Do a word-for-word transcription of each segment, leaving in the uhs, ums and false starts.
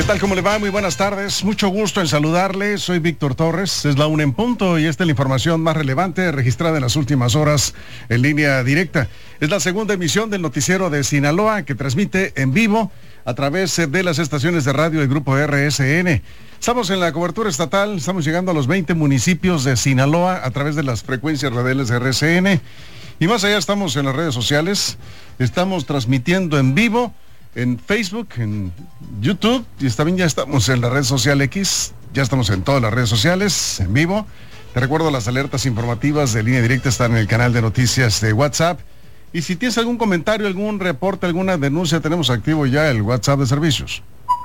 ¿Qué tal? ¿Cómo le va? Muy buenas tardes. Mucho gusto en saludarle. Soy Víctor Torres. Es la una en punto y esta es la información más relevante registrada en las últimas horas en línea directa. Es la segunda emisión del noticiero de Sinaloa que transmite en vivo a través de las estaciones de radio del grupo R S N. Estamos en la cobertura estatal. Estamos llegando a los veinte municipios de Sinaloa a través de las frecuencias radiales de R S N. Y más allá estamos en las redes sociales. Estamos transmitiendo en vivo en Facebook, en YouTube, y también ya estamos en la red social X, ya estamos en todas las redes sociales, en vivo. Te recuerdo, las alertas informativas de Línea Directa están en el canal de noticias de WhatsApp. Y si tienes algún comentario, algún reporte, alguna denuncia, tenemos activo ya el WhatsApp de servicios.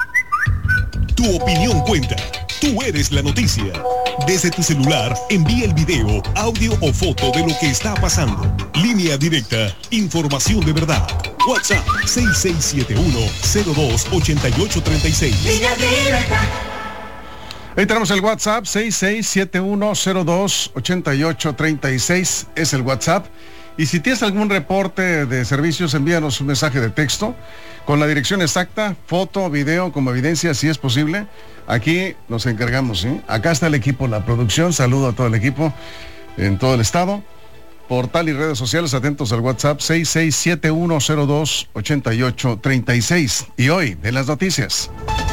Tu opinión cuenta. Tú eres la noticia. Desde tu celular, envía el video, audio o foto de lo que está pasando. Línea Directa, información de verdad. WhatsApp seis seis siete uno, cero dos, ocho ocho tres seis. Línea Directa. Ahí tenemos el WhatsApp, seis seis siete uno, cero dos, ocho ocho tres seis. Es el WhatsApp. Y si tienes algún reporte de servicios, envíanos un mensaje de texto con la dirección exacta, foto, video, como evidencia, si es posible. Aquí nos encargamos, ¿sí? Acá está el equipo, la producción. Saludo a todo el equipo en todo el estado. Portal y redes sociales, atentos al WhatsApp seis seis siete uno, cero dos, ocho ocho tres seis. Y hoy, en las noticias.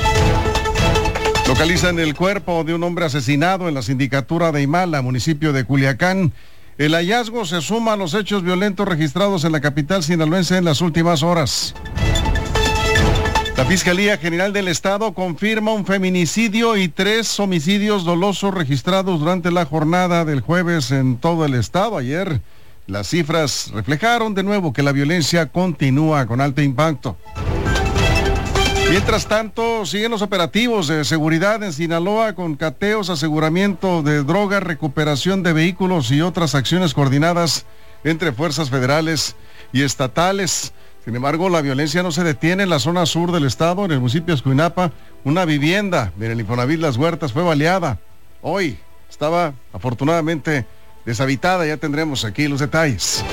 Localizan el cuerpo de un hombre asesinado en la sindicatura de Imala, municipio de Culiacán. El hallazgo se suma a los hechos violentos registrados en la capital sinaloense en las últimas horas. La Fiscalía General del Estado confirma un feminicidio y tres homicidios dolosos registrados durante la jornada del jueves en todo el estado. Ayer, las cifras reflejaron de nuevo que la violencia continúa con alto impacto. Mientras tanto, siguen los operativos de seguridad en Sinaloa con cateos, aseguramiento de drogas, recuperación de vehículos y otras acciones coordinadas entre fuerzas federales y estatales. Sin embargo, la violencia no se detiene en la zona sur del estado, en el municipio de Escuinapa. Una vivienda en el Infonavit Las Huertas fue baleada. Hoy estaba afortunadamente deshabitada, ya tendremos aquí los detalles.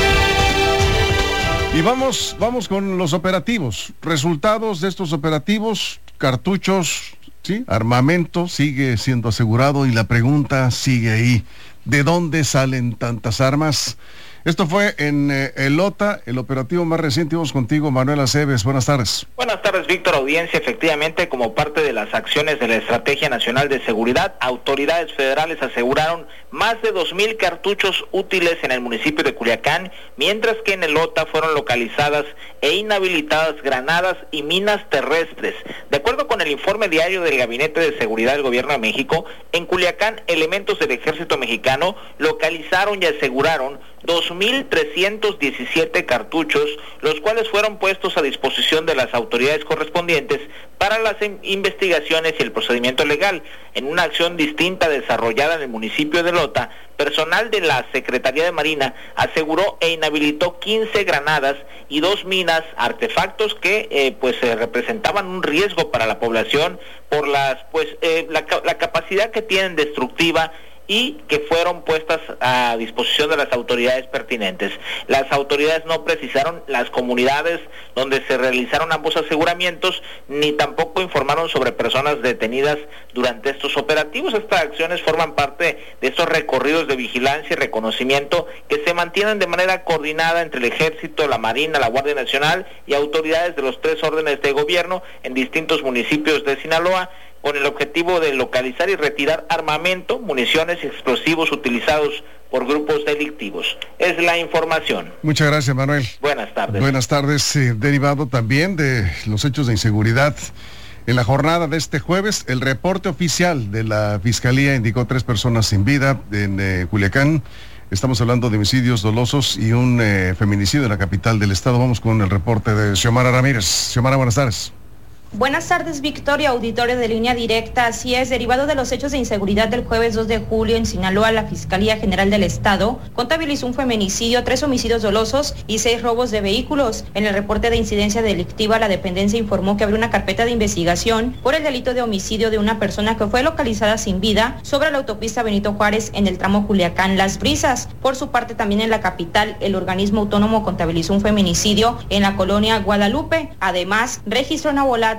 Y vamos, vamos con los operativos. Resultados de estos operativos, cartuchos, ¿sí? Armamento sigue siendo asegurado y la pregunta sigue ahí. ¿De dónde salen tantas armas? Esto fue en eh, Elota, el operativo más reciente. Vamos contigo, Manuel Aceves. Buenas tardes. Buenas tardes, Víctor. Audiencia, efectivamente, como parte de las acciones de la Estrategia Nacional de Seguridad, autoridades federales aseguraron más de dos mil cartuchos útiles en el municipio de Culiacán, mientras que en Elota fueron localizadas e inhabilitadas granadas y minas terrestres. De acuerdo con el informe diario del Gabinete de Seguridad del Gobierno de México, en Culiacán, elementos del Ejército Mexicano localizaron y aseguraron dos mil trescientos diecisiete cartuchos, los cuales fueron puestos a disposición de las autoridades correspondientes para las investigaciones y el procedimiento legal. En una acción distinta desarrollada en el municipio de Lota, personal de la Secretaría de Marina aseguró e inhabilitó quince granadas y dos minas, artefactos que eh, pues eh, representaban un riesgo para la población por las pues eh, la, la capacidad que tienen destructiva y que fueron puestas a disposición de las autoridades pertinentes. Las autoridades no precisaron las comunidades donde se realizaron ambos aseguramientos, ni tampoco informaron sobre personas detenidas durante estos operativos. Estas acciones forman parte de estos recorridos de vigilancia y reconocimiento que se mantienen de manera coordinada entre el Ejército, la Marina, la Guardia Nacional y autoridades de los tres órdenes de gobierno en distintos municipios de Sinaloa, con el objetivo de localizar y retirar armamento, municiones y explosivos utilizados por grupos delictivos. Es la información. Muchas gracias, Manuel. Buenas tardes. Buenas tardes. Eh, derivado también de los hechos de inseguridad en la jornada de este jueves, el reporte oficial de la Fiscalía indicó tres personas sin vida en eh, Culiacán. Estamos hablando de homicidios dolosos y un eh, feminicidio en la capital del estado. Vamos con el reporte de Xiomara Ramírez. Xiomara, buenas tardes. Buenas tardes, Victoria, auditorio de Línea Directa. Así es, derivado de los hechos de inseguridad del jueves dos de julio en Sinaloa, la Fiscalía General del Estado contabilizó un feminicidio, tres homicidios dolosos y seis robos de vehículos. En el reporte de incidencia delictiva, la dependencia informó que abrió una carpeta de investigación por el delito de homicidio de una persona que fue localizada sin vida sobre la autopista Benito Juárez en el tramo Culiacán-Las Brisas. Por su parte, también en la capital, el organismo autónomo contabilizó un feminicidio en la colonia Guadalupe. Además, registró una volata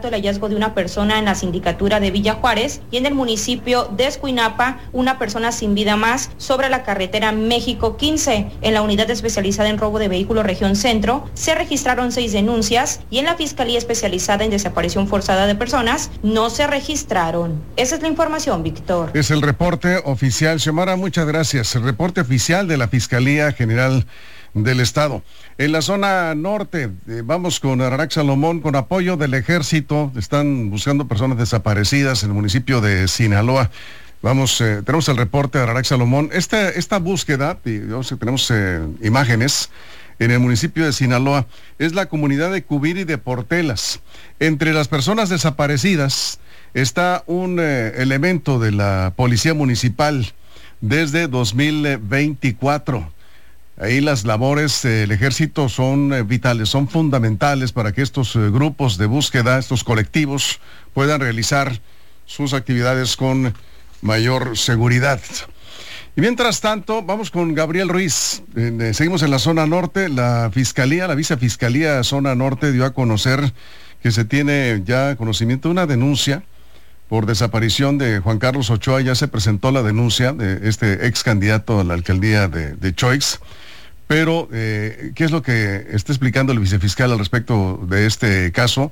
Guanajuato el hallazgo de una persona en la sindicatura de Villa Juárez y en el municipio de Escuinapa una persona sin vida más sobre la carretera México quince. En la unidad especializada en robo de vehículos región centro se registraron seis denuncias y en la Fiscalía especializada en desaparición forzada de personas no se registraron. Esa es la información, Víctor. Es el reporte oficial. Xiomara, muchas gracias. El reporte oficial de la Fiscalía General del Estado. En la zona norte, eh, vamos con Ararac Salomón, con apoyo del ejército, están buscando personas desaparecidas en el municipio de Sinaloa. Vamos, eh, tenemos el reporte de Ararac Salomón. Esta, esta búsqueda, y, tenemos eh, imágenes en el municipio de Sinaloa, es la comunidad de Cubiri y de Portelas. Entre las personas desaparecidas está un eh, elemento de la Policía Municipal desde dos mil veinticuatro. Ahí las labores del ejército son eh, vitales, son fundamentales para que estos eh, grupos de búsqueda, estos colectivos, puedan realizar sus actividades con mayor seguridad. Y mientras tanto, vamos con Gabriel Ruiz. Eh, seguimos en la zona norte. La Fiscalía, la Vicefiscalía Zona Norte dio a conocer que se tiene ya conocimiento de una denuncia por desaparición de Juan Carlos Ochoa. Ya se presentó la denuncia de este ex candidato a la alcaldía de, de Choix. Pero, eh, ¿qué es lo que está explicando el vicefiscal al respecto de este caso?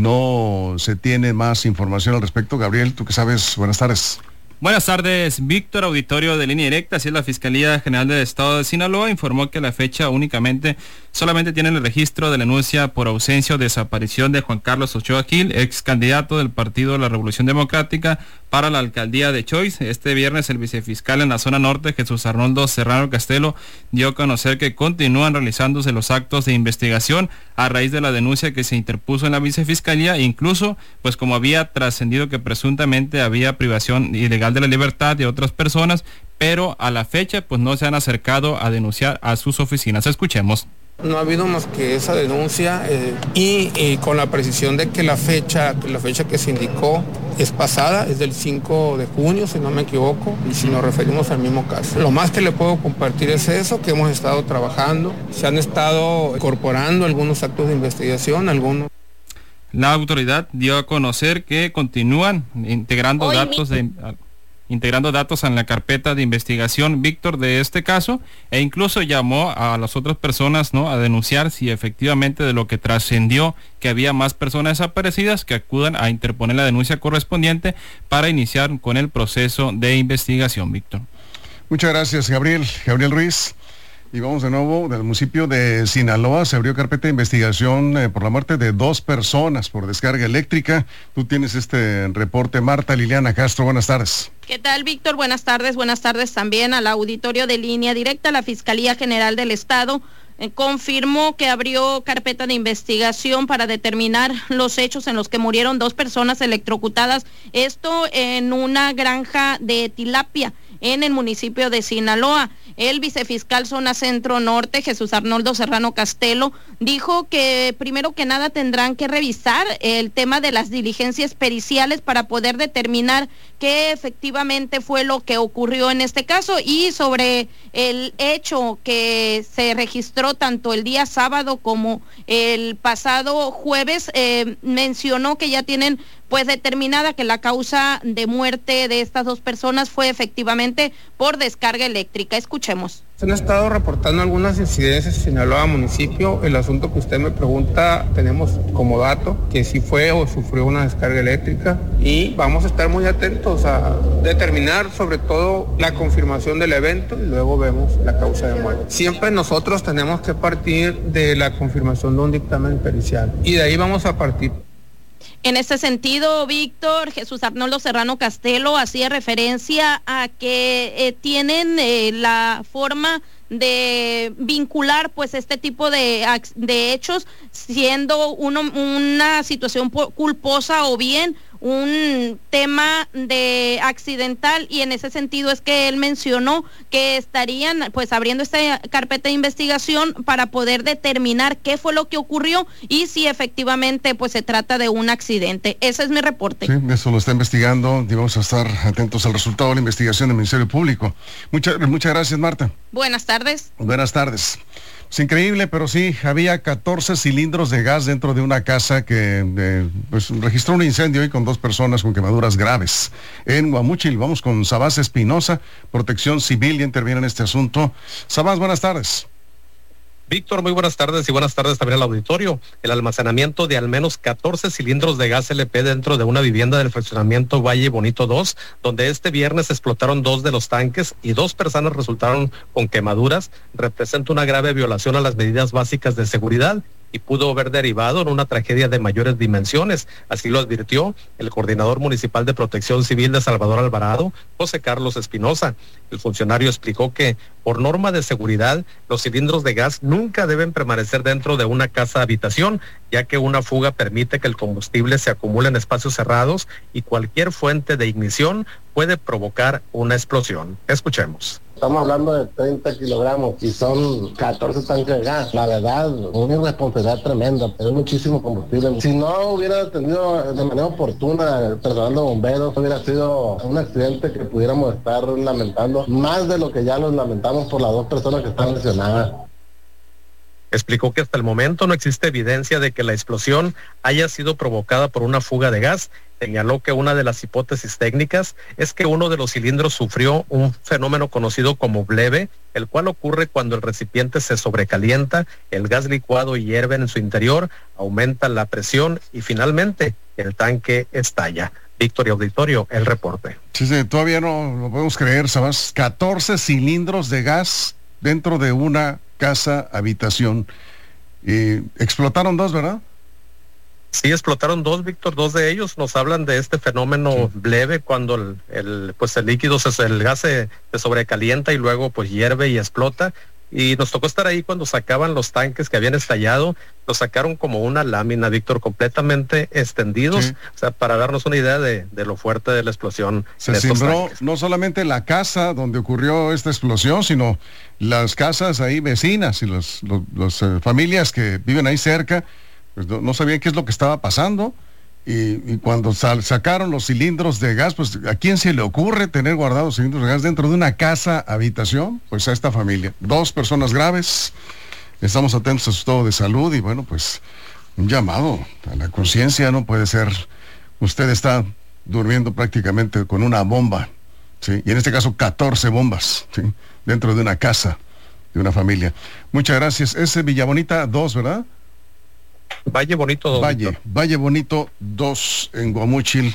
No se tiene más información al respecto. Gabriel, tú que sabes, buenas tardes. Buenas tardes, Víctor, auditorio de Línea Directa. Así es, la Fiscalía General del Estado de Sinaloa informó que a la fecha únicamente, solamente tienen el registro de la denuncia por ausencia o desaparición de Juan Carlos Ochoa Gil, ex candidato del Partido de la Revolución Democrática para la alcaldía de Choix. Este viernes el vicefiscal en la zona norte, Jesús Arnoldo Serrano Castelo, dio a conocer que continúan realizándose los actos de investigación a raíz de la denuncia que se interpuso en la vicefiscalía, e incluso, pues como había trascendido que presuntamente había privación ilegal de la libertad de otras personas, pero a la fecha pues no se han acercado a denunciar a sus oficinas. Escuchemos. No ha habido más que esa denuncia eh, y, y con la precisión de que la fecha, la fecha que se indicó es pasada, es del cinco de junio, si no me equivoco, y si nos referimos al mismo caso. Lo más que le puedo compartir es eso, que hemos estado trabajando, se han estado incorporando algunos actos de investigación, algunos. La autoridad dio a conocer que continúan integrando Hoy datos de... integrando datos en la carpeta de investigación, Víctor, de este caso, e incluso llamó a las otras personas, ¿no?, a denunciar si efectivamente de lo que trascendió que había más personas desaparecidas, que acudan a interponer la denuncia correspondiente para iniciar con el proceso de investigación, Víctor. Muchas gracias, Gabriel. Gabriel Ruiz. Y vamos de nuevo del municipio de Sinaloa. Se abrió carpeta de investigación eh, por la muerte de dos personas por descarga eléctrica. Tú tienes este reporte, Marta Liliana Castro. Buenas tardes. ¿Qué tal, Víctor? Buenas tardes. Buenas tardes también al auditorio de Línea Directa. La Fiscalía General del Estado eh, confirmó que abrió carpeta de investigación para determinar los hechos en los que murieron dos personas electrocutadas. Esto en una granja de tilapia en el municipio de Sinaloa. El vicefiscal Zona Centro Norte, Jesús Arnoldo Serrano Castelo, dijo que primero que nada tendrán que revisar el tema de las diligencias periciales para poder determinar qué efectivamente fue lo que ocurrió en este caso, y sobre el hecho que se registró tanto el día sábado como el pasado jueves, eh, mencionó que ya tienen pues determinada que la causa de muerte de estas dos personas fue efectivamente por descarga eléctrica. Escuchemos. Se han estado reportando algunas incidencias en Sinaloa municipio. El asunto que usted me pregunta, tenemos como dato que sí fue o sufrió una descarga eléctrica, y vamos a estar muy atentos a determinar sobre todo la confirmación del evento y luego vemos la causa de muerte. Siempre nosotros tenemos que partir de la confirmación de un dictamen pericial y de ahí vamos a partir. En este sentido, Víctor, Jesús Arnoldo Serrano Castelo hacía referencia a que eh, tienen eh, la forma de vincular pues este tipo de, de hechos siendo uno, una situación culposa o bien un tema de accidental, y en ese sentido es que él mencionó que estarían pues abriendo esta carpeta de investigación para poder determinar qué fue lo que ocurrió y si efectivamente pues se trata de un accidente. Ese es mi reporte. Sí, eso lo está investigando y vamos a estar atentos al resultado de la investigación del Ministerio Público. Muchas, muchas gracias, Marta. Buenas tardes. Buenas tardes. Es increíble, pero sí, había catorce cilindros de gas dentro de una casa que eh, pues, registró un incendio y con dos personas con quemaduras graves. En Guamúchil, vamos con Sabás Espinosa, Protección Civil, y interviene en este asunto. Sabás, buenas tardes. Víctor, muy buenas tardes y buenas tardes también al auditorio. El almacenamiento de al menos catorce cilindros de gas L P dentro de una vivienda del fraccionamiento Valle Bonito dos, donde este viernes explotaron dos de los tanques y dos personas resultaron con quemaduras, representa una grave violación a las medidas básicas de seguridad y pudo haber derivado en una tragedia de mayores dimensiones. Así lo advirtió el coordinador municipal de Protección Civil de Salvador Alvarado, José Carlos Espinosa. El funcionario explicó que, por norma de seguridad, los cilindros de gas nunca deben permanecer dentro de una casa habitación, ya que una fuga permite que el combustible se acumule en espacios cerrados y cualquier fuente de ignición puede provocar una explosión. Escuchemos. Estamos hablando de treinta kilogramos y son catorce tanques de gas. La verdad, una irresponsabilidad tremenda, es muchísimo combustible. Si no hubiera atendido de manera oportuna el personal de bomberos, hubiera sido un accidente que pudiéramos estar lamentando, más de lo que ya nos lamentamos por las dos personas que están lesionadas. Explicó que hasta el momento no existe evidencia de que la explosión haya sido provocada por una fuga de gas. Señaló que una de las hipótesis técnicas es que uno de los cilindros sufrió un fenómeno conocido como bleve, el cual ocurre cuando el recipiente se sobrecalienta, el gas licuado hierve en su interior, aumenta la presión y finalmente el tanque estalla. Víctor y auditorio, el reporte. Sí, sí, todavía no lo podemos creer, Sabás. catorce cilindros de gas dentro de una casa habitación. Y explotaron dos, ¿verdad? Sí, explotaron dos, Víctor, dos de ellos nos hablan de este fenómeno sí. bleve cuando el, el pues el líquido, se, el gas se, se sobrecalienta y luego pues hierve y explota. Y nos tocó estar ahí cuando sacaban los tanques que habían estallado, los sacaron como una lámina, Víctor, completamente extendidos, sí. o sea, para darnos una idea de, de lo fuerte de la explosión. Se cimbró no solamente la casa donde ocurrió esta explosión, sino las casas ahí vecinas y las los, los, eh, familias que viven ahí cerca, pues no, no sabían qué es lo que estaba pasando. Y, y cuando sal, sacaron los cilindros de gas, pues ¿a quién se le ocurre tener guardados cilindros de gas dentro de una casa habitación? Pues a esta familia. Dos personas graves. Estamos atentos a su estado de salud y bueno, pues un llamado a la conciencia. No puede ser, usted está durmiendo prácticamente con una bomba, ¿sí? Y en este caso catorce bombas, ¿sí? Dentro de una casa, de una familia. Muchas gracias. Es Villabonita dos, ¿verdad? Valle Bonito dos. Valle, Víctor. Valle Bonito dos en Guamúchil.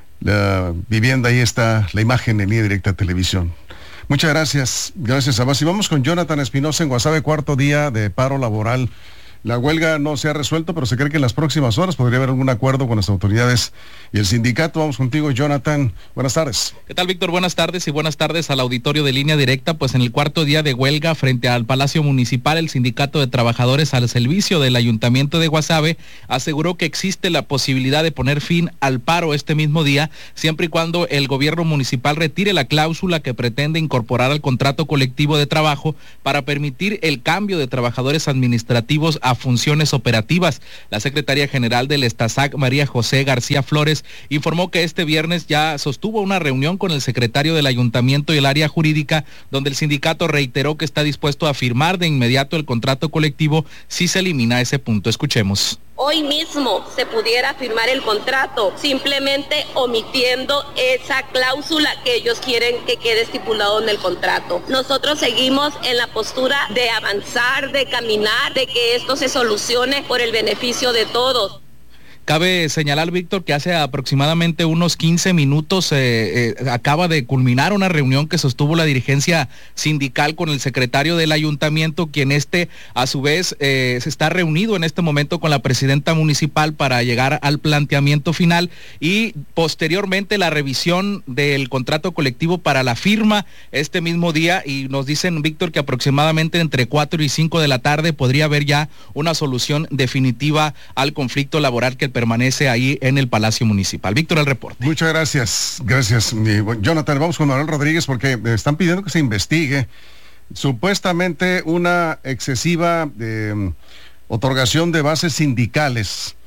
La vivienda, ahí está la imagen en línea directa televisión. Muchas gracias, gracias Sabás. Y vamos con Jonathan Espinosa en Guasave, cuarto día de paro laboral. La huelga no se ha resuelto, pero se cree que en las próximas horas podría haber algún acuerdo con las autoridades y el sindicato. Vamos contigo, Jonathan. Buenas tardes. ¿Qué tal, Víctor? Buenas tardes y buenas tardes al auditorio de Línea Directa. Pues en el cuarto día de huelga frente al Palacio Municipal, el Sindicato de Trabajadores al Servicio del Ayuntamiento de Guasave aseguró que existe la posibilidad de poner fin al paro este mismo día, siempre y cuando el gobierno municipal retire la cláusula que pretende incorporar al contrato colectivo de trabajo para permitir el cambio de trabajadores administrativos a funciones operativas. La secretaria general del Estasac, María José García Flores, informó que este viernes ya sostuvo una reunión con el secretario del ayuntamiento y el área jurídica, donde el sindicato reiteró que está dispuesto a firmar de inmediato el contrato colectivo si se elimina ese punto. Escuchemos. Hoy mismo se pudiera firmar el contrato, simplemente omitiendo esa cláusula que ellos quieren que quede estipulado en el contrato. Nosotros seguimos en la postura de avanzar, de caminar, de que esto se solucione por el beneficio de todos. Cabe señalar, Víctor, que hace aproximadamente unos quince minutos eh, eh, acaba de culminar una reunión que sostuvo la dirigencia sindical con el secretario del ayuntamiento, quien este, a su vez, eh, se está reunido en este momento con la presidenta municipal para llegar al planteamiento final y posteriormente la revisión del contrato colectivo para la firma este mismo día. Y nos dicen, Víctor, que aproximadamente entre cuatro y cinco de la tarde podría haber ya una solución definitiva al conflicto laboral que el permanece ahí en el Palacio Municipal. Víctor, el reporte. Muchas gracias, gracias. Jonathan, vamos con Manuel Rodríguez porque están pidiendo que se investigue supuestamente una excesiva eh, otorgación de bases sindicales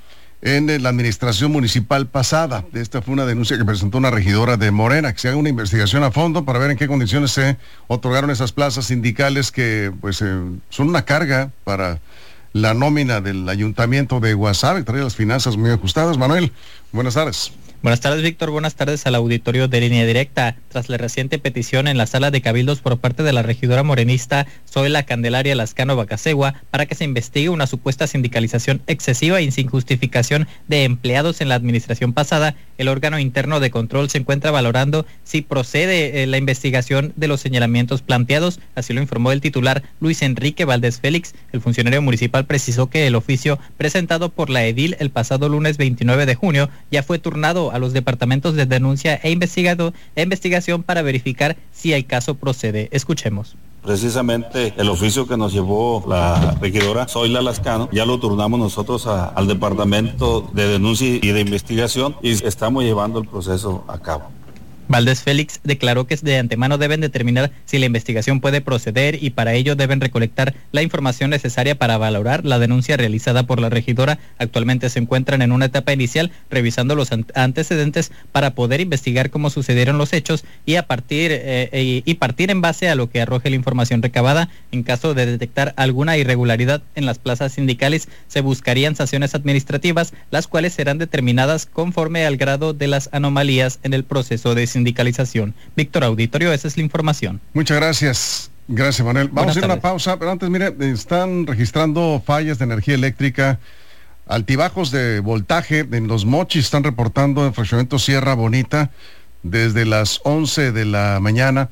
en la administración municipal pasada. Esta fue una denuncia que presentó una regidora de Morena, que se haga una investigación a fondo para ver en qué condiciones se otorgaron esas plazas sindicales que pues eh, son una carga para la nómina del ayuntamiento de Guasave, que trae las finanzas muy ajustadas. Manuel, buenas tardes. Buenas tardes, Víctor. Buenas tardes al auditorio de Línea Directa. Tras la reciente petición en la sala de cabildos por parte de la regidora morenista Zoila Candelaria Lascano Bacasegua para que se investigue una supuesta sindicalización excesiva y sin justificación de empleados en la administración pasada, el órgano interno de control se encuentra valorando si procede eh, la investigación de los señalamientos planteados. Así lo informó el titular Luis Enrique Valdés Félix. El funcionario municipal precisó que el oficio presentado por la edil el pasado lunes veintinueve de junio ya fue turnado a los departamentos de denuncia e investigado, e investigación para verificar si el caso procede. Escuchemos. Precisamente el oficio que nos llevó la regidora Zoila Lascano, ya lo turnamos nosotros a, al departamento de denuncia y de investigación y estamos llevando el proceso a cabo. Valdés Félix declaró que de antemano deben determinar si la investigación puede proceder y para ello deben recolectar la información necesaria para valorar la denuncia realizada por la regidora. Actualmente se encuentran en una etapa inicial revisando los antecedentes para poder investigar cómo sucedieron los hechos y a partir eh, y partir en base a lo que arroje la información recabada. En caso de detectar alguna irregularidad en las plazas sindicales, se buscarían sanciones administrativas, las cuales serán determinadas conforme al grado de las anomalías en el proceso de sindicalización. Víctor, auditorio, esa es la información. Muchas gracias. Gracias, Manuel. Vamos Buenas a ir a una pausa, pero antes, mire, están registrando fallas de energía eléctrica, altibajos de voltaje en Los Mochis, están reportando en fraccionamiento Sierra Bonita desde las once de la mañana.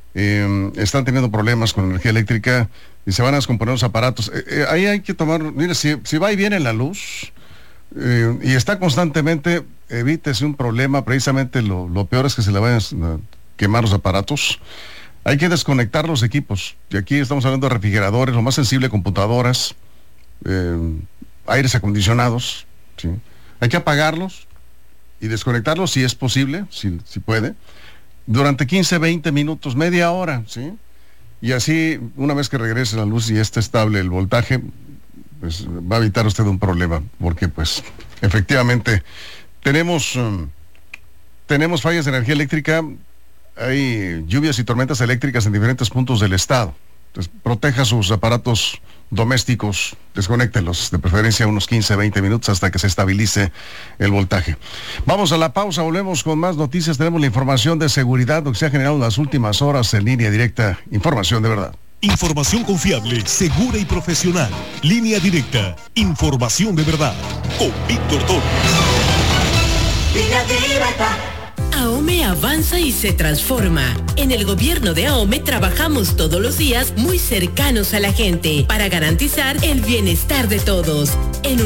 Eh, están teniendo problemas con energía eléctrica y se van a descomponer los aparatos. Eh, eh, ahí hay que tomar, mire, si, si va y viene la luz eh, y está constantemente, evítese un problema. Precisamente lo, lo peor es que se le vayan a quemar los aparatos. Hay que desconectar los equipos. Y aquí estamos hablando de refrigeradores, lo más sensible, computadoras, eh, aires acondicionados, ¿sí? Hay que apagarlos y desconectarlos si es posible, si, si puede, durante quince, veinte minutos, media hora, ¿sí? Y así, una vez que regrese la luz y esté estable el voltaje, pues va a evitar usted un problema, porque pues efectivamente tenemos, um, tenemos fallas de energía eléctrica, hay lluvias y tormentas eléctricas en diferentes puntos del estado. Entonces, proteja sus aparatos domésticos, desconéctelos, de preferencia unos quince, veinte minutos hasta que se estabilice el voltaje. Vamos a la pausa, volvemos con más noticias. Tenemos la información de seguridad, lo que se ha generado en las últimas horas en Línea Directa. Información de verdad. Información confiable, segura y profesional. Línea Directa, información de verdad. Con Víctor Torres. Línea Directa. AOME avanza y se transforma. En el gobierno de AOME trabajamos todos los días muy cercanos a la gente para garantizar el bienestar de todos.